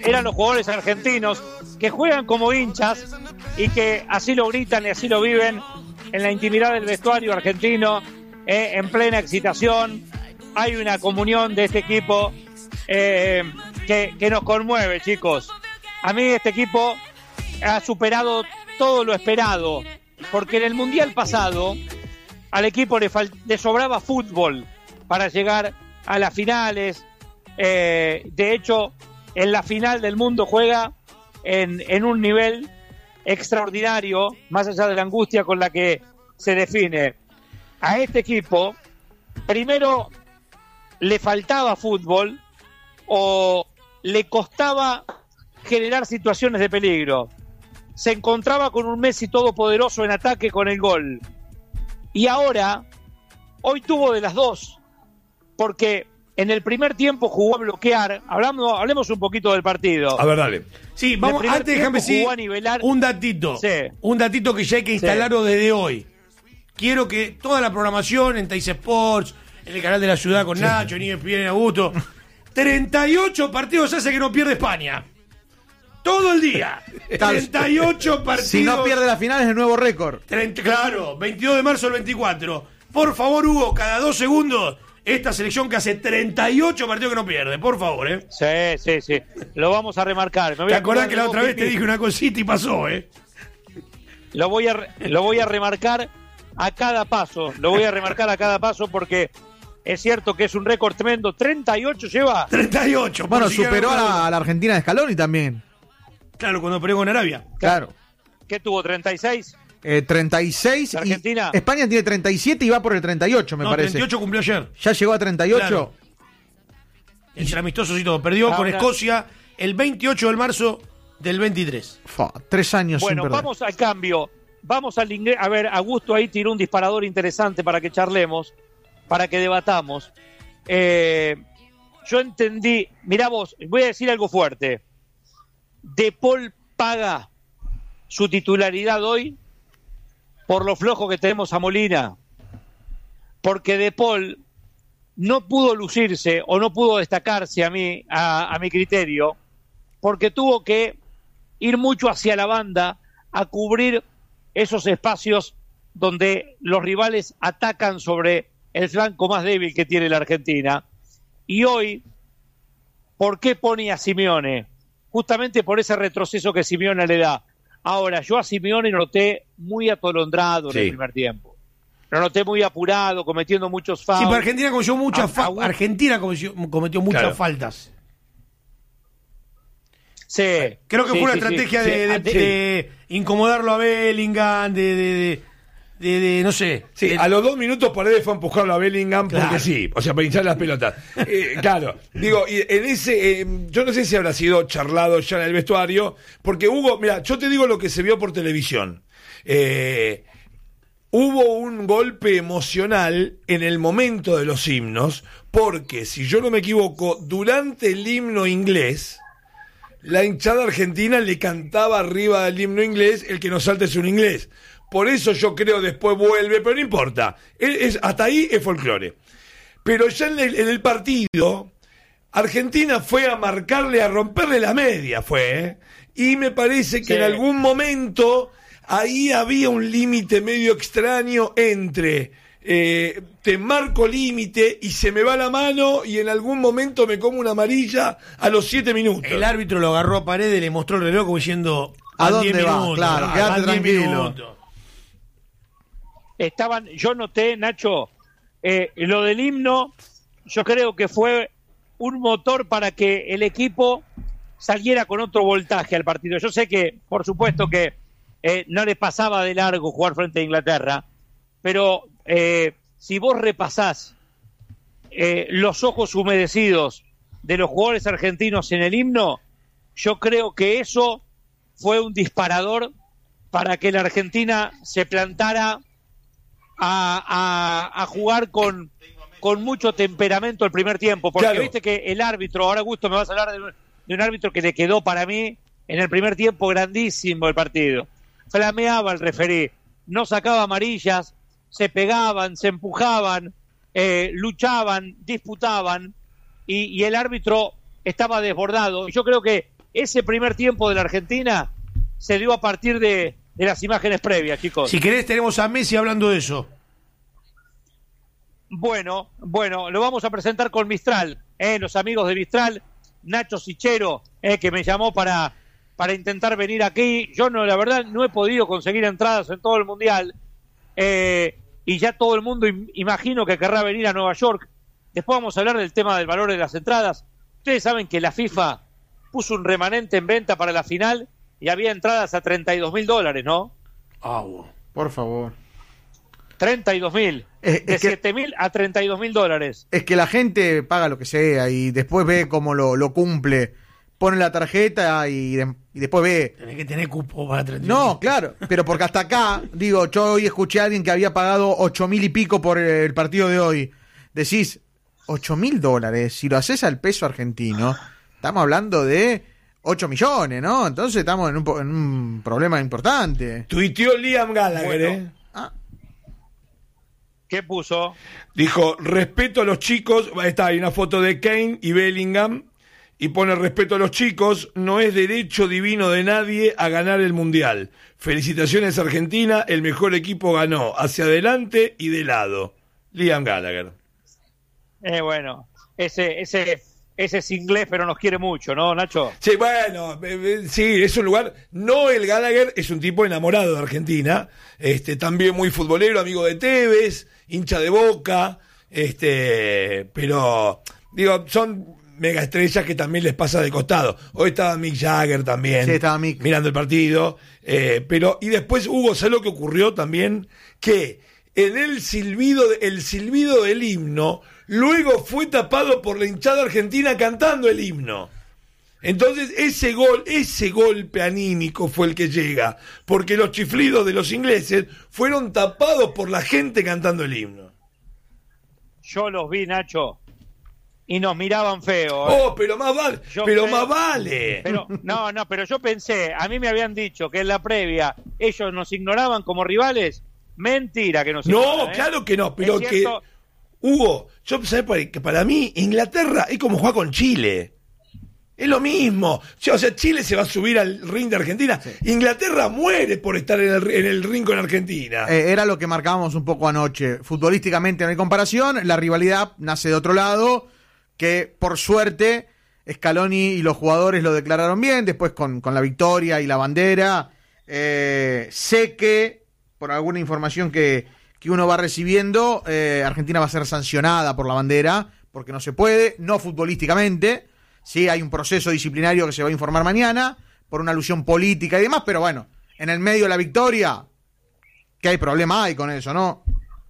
eran los jugadores argentinos que juegan como hinchas y que así lo gritan y así lo viven en la intimidad del vestuario argentino, en plena excitación. Hay una comunión de este equipo que nos conmueve, chicos. A mí este equipo ha superado todo lo esperado, porque en el Mundial pasado al equipo le sobraba fútbol para llegar a las finales. De hecho, en la final del mundo juega en un nivel extraordinario, más allá de la angustia con la que se define. A este equipo, primero le faltaba fútbol o le costaba generar situaciones de peligro. Se encontraba con un Messi todopoderoso en ataque con el gol. Y ahora, hoy tuvo de las dos, porque en el primer tiempo jugó a bloquear. Hablemos un poquito del partido. A ver, dale. Sí, vamos, antes déjame decir un datito. Sí. Un datito que ya hay que instalarlo desde hoy. Quiero que toda la programación en Teis Sports, en el canal de la ciudad con Nacho, en ESPN, en Augusto, 38 partidos hace que no pierde España. Todo el día. 38 partidos. Si no pierde la final es el nuevo récord. Claro, 22 de marzo al 24. Por favor, Hugo, cada 2 segundos, esta selección que hace 38 partidos que no pierde. Por favor, Sí. Lo vamos a remarcar. ¿Te acordás que la otra vez te dije una cosita y pasó, Lo voy a remarcar a cada paso. Lo voy a remarcar a cada paso porque es cierto que es un récord tremendo. 38 lleva. 38. Bueno, superó a la Argentina de Scaloni también. Claro, cuando peleó con Arabia. Claro. ¿Qué tuvo? ¿36? 36. Argentina. Y España tiene 37 y va por el 38, me parece. 38 cumplió ayer. Ya llegó a 38. Claro. El amistoso y todo. Perdió con Escocia el 28 de marzo del 23. 3 años Bueno, sin perder. vamos al cambio. Vamos al inglés. A ver, Augusto ahí tiró un disparador interesante para que charlemos, para que debatamos. Yo entendí. Mirá vos, voy a decir algo fuerte. De Paul paga su titularidad hoy por lo flojo que tenemos a Molina, porque De Paul no pudo lucirse o no pudo destacarse a mi criterio, porque tuvo que ir mucho hacia la banda a cubrir esos espacios donde los rivales atacan sobre el flanco más débil que tiene la Argentina. Y hoy, ¿por qué pone a Simeone? Justamente por ese retroceso que Simeone le da. Ahora, yo a Simeone lo noté muy atolondrado en el primer tiempo. Lo noté muy apurado, cometiendo muchos fouls. Sí, pero Argentina cometió muchas faltas. Sí. Creo que fue una estrategia de incomodarlo a Bellingham, no sé. Sí, a los 2 minutos Paredes fue a empujarlo a Bellingham porque sí, o sea, para hinchar las pelotas. Claro, digo, y en ese, yo no sé si habrá sido charlado ya en el vestuario, porque Hugo, mira, yo te digo lo que se vio por televisión. Hubo un golpe emocional en el momento de los himnos, porque si yo no me equivoco, durante el himno inglés, la hinchada argentina le cantaba arriba del himno inglés: el que no salte es un inglés. Por eso yo creo después vuelve, pero no importa. Hasta ahí es folclore. Pero ya en el partido, Argentina fue a marcarle, a romperle la media, y me parece que en algún momento ahí había un límite medio extraño entre te marco límite y se me va la mano y en algún momento me como una amarilla a los 7 minutos. El árbitro lo agarró a Paredes y le mostró el reloj como diciendo: ¿a dónde va? Minutos, Claro, quédate tranquilo. Yo noté, Nacho, lo del himno, yo creo que fue un motor para que el equipo saliera con otro voltaje al partido. Yo sé que, por supuesto que no le pasaba de largo jugar frente a Inglaterra, pero si vos repasás los ojos humedecidos de los jugadores argentinos en el himno, yo creo que eso fue un disparador para que la Argentina se plantara a jugar con mucho temperamento el primer tiempo, porque viste que el árbitro, ahora Augusto me vas a hablar de un árbitro que le quedó para mí en el primer tiempo grandísimo el partido. Flameaba el referí, no sacaba amarillas, se pegaban, se empujaban, luchaban, disputaban, y el árbitro estaba desbordado. Yo creo que ese primer tiempo de la Argentina se dio a partir de las imágenes previas, chicos. Si querés, tenemos a Messi hablando de eso. Bueno, lo vamos a presentar con Mistral, los amigos de Mistral, Nacho Sichero, que me llamó para intentar venir aquí. Yo la verdad no he podido conseguir entradas en todo el Mundial, y ya todo el mundo imagino que querrá venir a Nueva York. Después vamos a hablar del tema del valor de las entradas. Ustedes saben que la FIFA puso un remanente en venta para la final y había entradas a $32.000, ¿no? Por favor. 32.000. De 7.000 a $32.000. Es que la gente paga lo que sea y después ve cómo lo cumple. Pone la tarjeta y después ve. Tenés que tener cupo para 32.000. No, claro, pero porque hasta acá, digo, yo hoy escuché a alguien que había pagado 8.000 y pico por el partido de hoy. Decís, $8.000, si lo haces al peso argentino, estamos hablando de 8 millones, ¿no? Entonces estamos en un problema importante. Tuiteó Liam Gallagher, Bueno. ¿Qué puso? Dijo, respeto a los chicos. Hay una foto de Kane y Bellingham. Y pone respeto a los chicos. No es derecho divino de nadie a ganar el Mundial. Felicitaciones Argentina. El mejor equipo ganó. Hacia adelante y de lado. Liam Gallagher. Bueno, ese es inglés, pero nos quiere mucho, ¿no, Nacho? Sí, bueno, sí, es un lugar. Noel Gallagher es un tipo enamorado de Argentina, también muy futbolero, amigo de Tevez, hincha de Boca, pero digo, son mega estrellas que también les pasa de costado. Hoy estaba Mick Jagger también, sí, estaba Mick mirando el partido, y después Hugo, ¿sabes lo que ocurrió también? Que en el silbido del himno luego fue tapado por la hinchada argentina cantando el himno. Entonces ese golpe anímico fue el que llega, porque los chiflidos de los ingleses fueron tapados por la gente cantando el himno. Yo los vi, Nacho, y nos miraban feo. Pero más vale. Pero yo pensé, a mí me habían dicho que en la previa ellos nos ignoraban como rivales. Mentira que nos ignoran. No, claro que no, pero que Hugo, yo sabés que para mí Inglaterra es como jugar con Chile. Es lo mismo. O sea, Chile se va a subir al ring de Argentina. Sí. Inglaterra muere por estar en el ring con Argentina. Era lo que marcábamos un poco anoche. Futbolísticamente no hay comparación. La rivalidad nace de otro lado, que por suerte Scaloni y los jugadores lo declararon bien. Después con la victoria y la bandera. Sé que, por alguna información que uno va recibiendo, Argentina va a ser sancionada por la bandera, porque no se puede, no futbolísticamente. Sí, hay un proceso disciplinario que se va a informar mañana por una alusión política y demás, pero bueno, en el medio de la victoria, ¿qué hay problema hay con eso, no?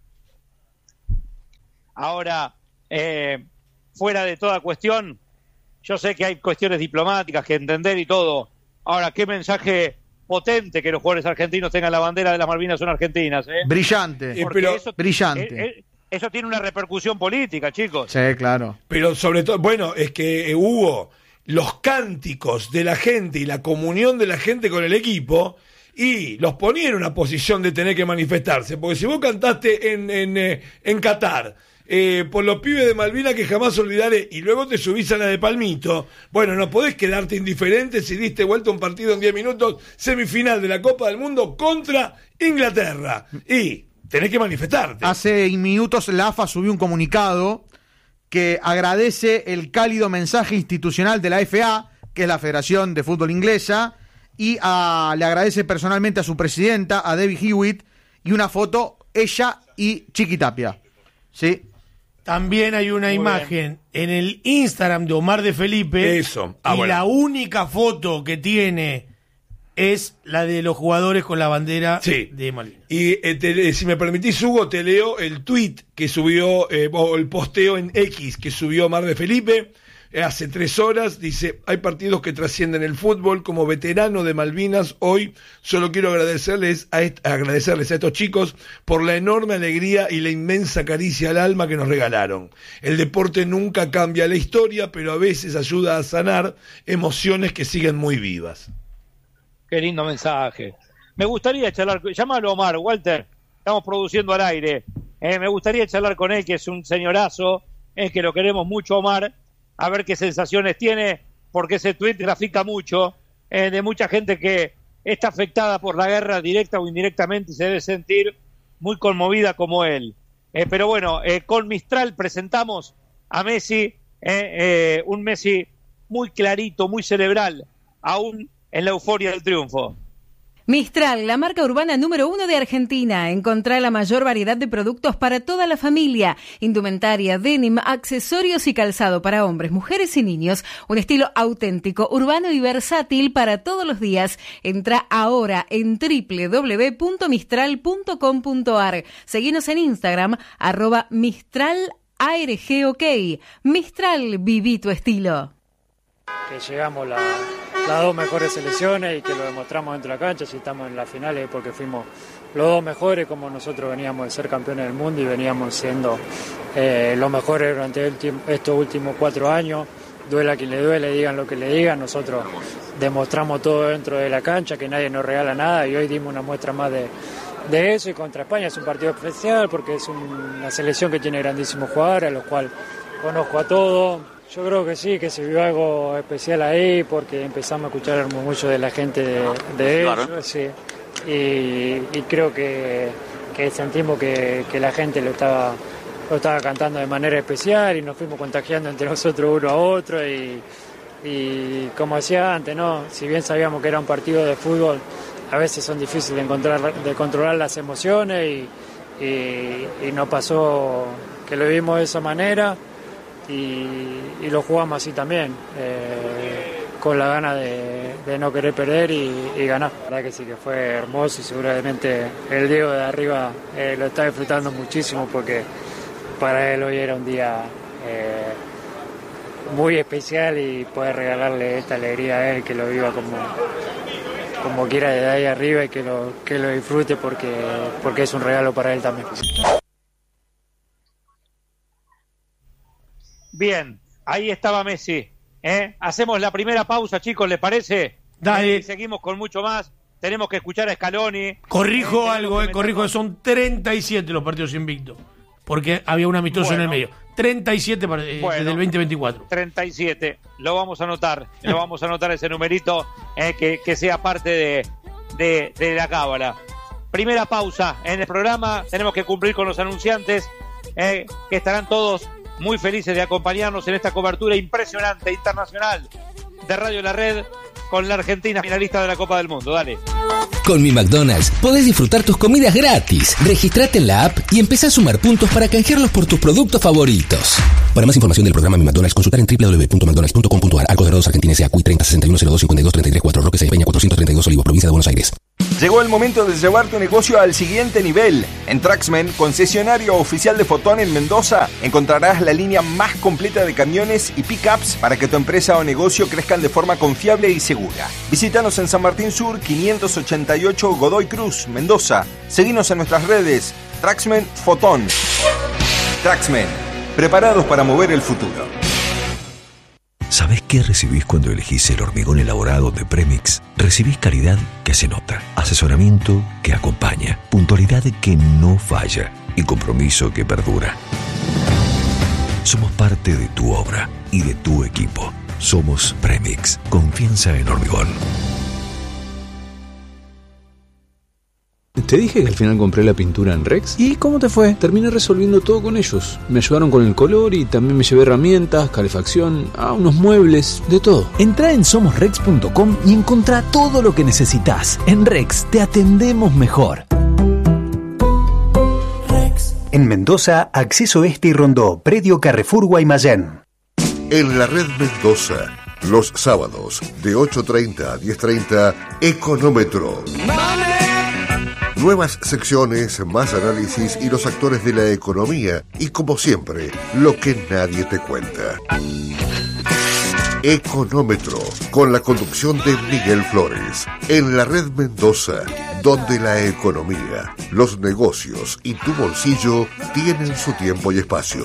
Ahora, fuera de toda cuestión, yo sé que hay cuestiones diplomáticas que entender y todo. Ahora, ¿qué mensaje potente que los jugadores argentinos tengan la bandera de las Malvinas son argentinas? Brillante, brillante. Eso tiene una repercusión política, chicos. Sí, claro. Pero sobre todo, bueno, es que Hugo, los cánticos de la gente y la comunión de la gente con el equipo, y los ponía en una posición de tener que manifestarse. Porque si vos cantaste en Qatar, por los pibes de Malvinas que jamás olvidaré, y luego te subís a la de Palmito, bueno, no podés quedarte indiferente si diste vuelta un partido en 10 minutos, semifinal de la Copa del Mundo contra Inglaterra. Y tenés que manifestarte. Hace minutos la AFA subió un comunicado que agradece el cálido mensaje institucional de la FA, que es la Federación de Fútbol Inglesa, y le agradece personalmente a su presidenta, a Debbie Hewitt, y una foto, ella y Chiqui Tapia. ¿Sí? También hay una imagen en el Instagram de Omar de Felipe. Eso. Bueno. La única foto que tiene es la de los jugadores con la bandera de Malvinas. Y si me permitís, Hugo, te leo el tweet que subió, o el posteo en X que subió Omar de Felipe hace 3 horas. Dice: hay partidos que trascienden el fútbol. Como veterano de Malvinas, hoy solo quiero agradecerles a estos chicos por la enorme alegría y la inmensa caricia al alma que nos regalaron. El deporte nunca cambia la historia, pero a veces ayuda a sanar emociones que siguen muy vivas. Qué lindo mensaje. Me gustaría charlar, llámalo Omar, Walter, estamos produciendo al aire. Me gustaría charlar con él, que es un señorazo, que lo queremos mucho, Omar, a ver qué sensaciones tiene porque ese tuit grafica mucho, de mucha gente que está afectada por la guerra directa o indirectamente y se debe sentir muy conmovida como él. Pero bueno, con Mistral presentamos a Messi, un Messi muy clarito, muy cerebral, aún en la euforia del triunfo. Mistral, la marca urbana número 1 de Argentina. Encontrá la mayor variedad de productos para toda la familia. Indumentaria, denim, accesorios y calzado para hombres, mujeres y niños. Un estilo auténtico, urbano y versátil para todos los días. Entrá ahora en www.mistral.com.ar. Seguinos en Instagram, @MistralARGOK. Mistral, viví tu estilo. Que llegamos las dos mejores selecciones y que lo demostramos dentro de la cancha. Si estamos en las finales porque fuimos los dos mejores, como nosotros veníamos de ser campeones del mundo y veníamos siendo los mejores durante estos últimos 4 años. Duela a quien le duele, digan lo que le digan, nosotros demostramos todo dentro de la cancha, que nadie nos regala nada, y hoy dimos una muestra más de eso. Y contra España es un partido especial porque es una selección que tiene grandísimos jugadores, a los cuales conozco a todos. Yo creo que sí, que se vio algo especial ahí porque empezamos a escuchar mucho de la gente de ellos, claro. Sí. Y creo que sentimos que la gente lo estaba cantando de manera especial y nos fuimos contagiando entre nosotros uno a otro y como decía antes, ¿no? Si bien sabíamos que era un partido de fútbol, a veces son difíciles de controlar las emociones y nos pasó que lo vimos de esa manera. Y lo jugamos así también, con la gana de no querer perder y ganar. La verdad que sí que fue hermoso y seguramente el Diego de arriba lo está disfrutando muchísimo porque para él hoy era un día muy especial y poder regalarle esta alegría a él, que lo viva como quiera desde ahí arriba y que lo disfrute porque es un regalo para él también. Bien, ahí estaba Messi. Hacemos la primera pausa, chicos, ¿les parece? Dale. Y seguimos con mucho más. Tenemos que escuchar a Scaloni. Corrijo algo, corrijo, son 37 los partidos invictos. Porque había un amistoso en el medio. 37 desde el 2024. 37, lo vamos a anotar. Lo vamos a anotar ese numerito, que sea parte de la cábala. Primera pausa en el programa. Tenemos que cumplir con los anunciantes, que estarán todos muy felices de acompañarnos en esta cobertura impresionante internacional de Radio La Red con la Argentina finalista de la Copa del Mundo. Dale. Con Mi McDonald's podés disfrutar tus comidas gratis. Registrate en la app y empezá a sumar puntos para canjearlos por tus productos favoritos. Para más información del programa Mi McDonald's, consultar en www.mcdonalds.com.ar. Arcos Dorados Argentina S.A. CUI 30 61 02 52 33 4 Roque Peña 432 Olivos, provincia de Buenos Aires. Llegó el momento de llevar tu negocio al siguiente nivel. En Traxmen, concesionario oficial de Fotón en Mendoza, encontrarás la línea más completa de camiones y pickups para que tu empresa o negocio crezcan de forma confiable y segura. Visítanos en San Martín Sur, 588 Godoy Cruz, Mendoza. Seguinos en nuestras redes, Traxmen Fotón. Traxmen, preparados para mover el futuro. ¿Sabés qué recibís cuando elegís el hormigón elaborado de Premix? Recibís calidad que se nota, asesoramiento que acompaña, puntualidad que no falla y compromiso que perdura. Somos parte de tu obra y de tu equipo. Somos Premix, confianza en hormigón. Te dije que al final compré la pintura en Rex. ¿Y cómo te fue? Terminé resolviendo todo con ellos. Me ayudaron con el color y también me llevé herramientas, calefacción, unos muebles, de todo. Entrá en somosrex.com y encontrá todo lo que necesitas. En Rex te atendemos mejor. En Mendoza, Acceso Este y Rondó, predio Carrefour Guaymallén. En la red Mendoza, los sábados de 8:30 a 10:30, Económetro. Nuevas secciones, más análisis y los actores de la economía y, como siempre, lo que nadie te cuenta. Económetro, con la conducción de Miguel Flores, en la red Mendoza, donde la economía, los negocios y tu bolsillo tienen su tiempo y espacio.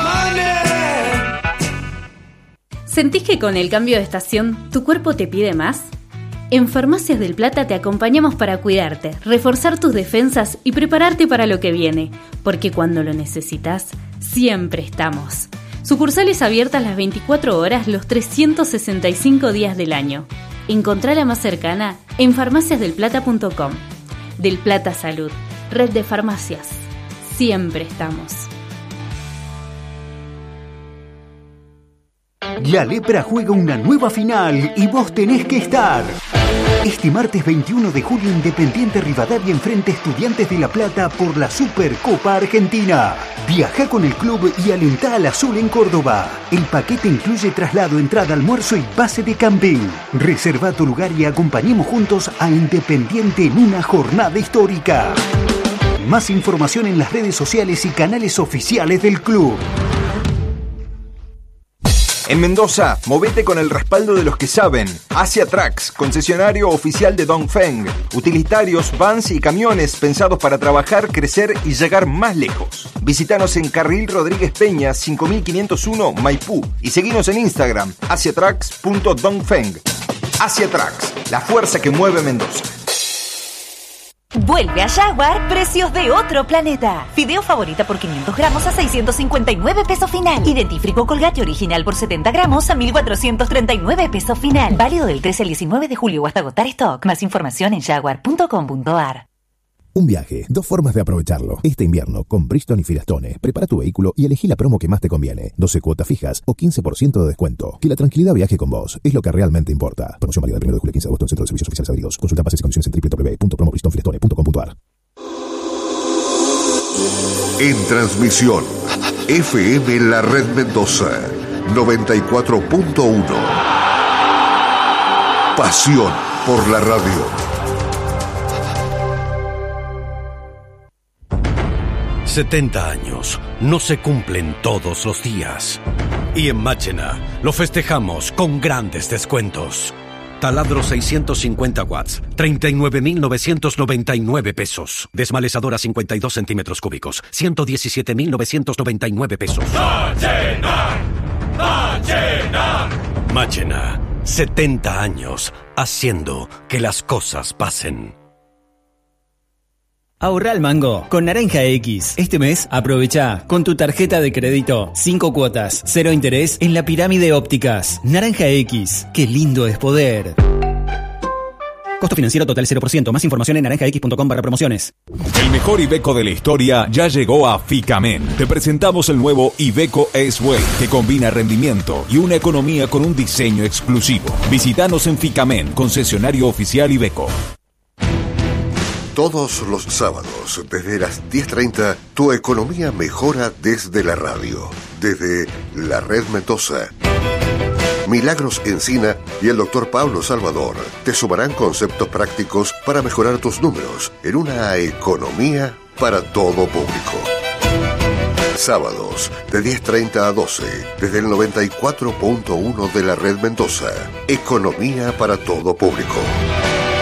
¿Sentís que con el cambio de estación tu cuerpo te pide más? En Farmacias del Plata te acompañamos para cuidarte, reforzar tus defensas y prepararte para lo que viene, porque cuando lo necesitas, siempre estamos. Sucursales abiertas las 24 horas los 365 días del año. Encontrá la más cercana en farmaciasdelplata.com. Del Plata Salud, red de farmacias. Siempre estamos. La Lepra juega una nueva final y vos tenés que estar. Este martes 21 de julio, Independiente Rivadavia enfrenta a Estudiantes de La Plata por la Supercopa Argentina. Viajá con el club y alentá al azul en Córdoba. El paquete incluye traslado, entrada, almuerzo y base de camping. Reserva tu lugar y acompañemos juntos a Independiente en una jornada histórica. Más información en las redes sociales y canales oficiales del club. En Mendoza, movete con el respaldo de los que saben. Asia Trucks, concesionario oficial de Dongfeng. Utilitarios, vans y camiones pensados para trabajar, crecer y llegar más lejos. Visítanos en Carril Rodríguez Peña, 5501, Maipú. Y seguinos en Instagram, asiatrucks.dongfeng. Asia Trucks, la fuerza que mueve Mendoza. Vuelve a Jaguar, precios de otro planeta. Fideo favorita por 500 gramos a 659 pesos final. Y dentífrico Colgate original por 70 gramos a 1.439 pesos final. Válido del 13 al 19 de julio o hasta agotar stock. Más información en jaguar.com.ar. Un viaje, dos formas de aprovecharlo. Este invierno, con Bridgestone y Firestone, prepara tu vehículo y elegí la promo que más te conviene. 12 cuotas fijas o 15% de descuento. Que la tranquilidad viaje con vos, es lo que realmente importa. Promoción válida del 1 de julio al 15 de agosto en Centro de Servicios Oficiales Adheridos. Consulta bases y condiciones en www.promobridgestonefirestone.com.ar. En transmisión, FM La Red Mendoza, 94.1. Pasión por la radio. 70 años no se cumplen todos los días. Y en Máchena lo festejamos con grandes descuentos. Taladro 650 watts, 39.999 pesos. Desmalezadora 52 centímetros cúbicos, 117.999 pesos. ¡Máchena! ¡Máchena! Máchena, 70 años haciendo que las cosas pasen. Ahorra al mango con Naranja X. Este mes aprovecha con tu tarjeta de crédito 5 cuotas, 0 interés en la Pirámide Ópticas. Naranja X, qué lindo es poder. Costo financiero total 0%. Más información en naranjax.com/promociones. El mejor Iveco de la historia ya llegó a Ficamen. Te presentamos el nuevo Iveco S-Way, que combina rendimiento y una economía con un diseño exclusivo. Visítanos en Ficamen, concesionario oficial Iveco. Todos los sábados, desde las 10:30, tu economía mejora desde la radio, desde la Red Mendoza. Milagros Encina y el Dr. Pablo Salvador te sumarán conceptos prácticos para mejorar tus números en una economía para todo público. Sábados, de 10:30 a 12, desde el 94.1 de la Red Mendoza. Economía para todo público.